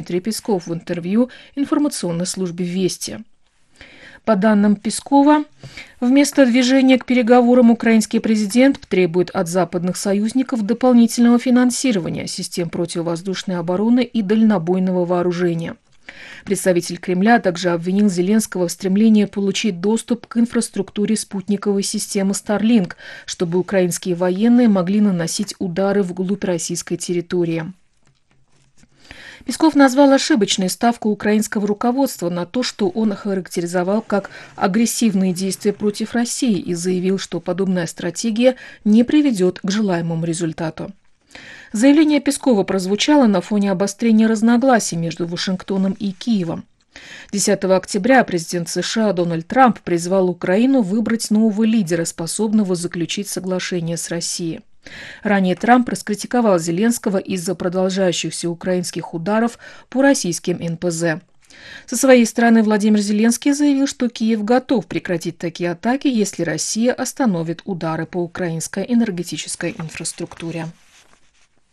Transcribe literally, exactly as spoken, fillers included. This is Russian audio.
Дмитрий Песков в интервью информационной службе «Вести». По данным Пескова, вместо движения к переговорам украинский президент требует от западных союзников дополнительного финансирования систем противовоздушной обороны и дальнобойного вооружения. Представитель Кремля также обвинил Зеленского в стремлении получить доступ к инфраструктуре спутниковой системы Starlink, чтобы украинские военные могли наносить удары вглубь российской территории. Песков назвал ошибочной ставку украинского руководства на то, что он охарактеризовал как агрессивные действия против России, и заявил, что подобная стратегия не приведет к желаемому результату. Заявление Пескова прозвучало на фоне обострения разногласий между Вашингтоном и Киевом. десятого октября президент США Дональд Трамп призвал Украину выбрать нового лидера, способного заключить соглашение с Россией. Ранее Трамп раскритиковал Зеленского из-за продолжающихся украинских ударов по российским эн пэ зэ. Со своей стороны Владимир Зеленский заявил, что Киев готов прекратить такие атаки, если Россия остановит удары по украинской энергетической инфраструктуре.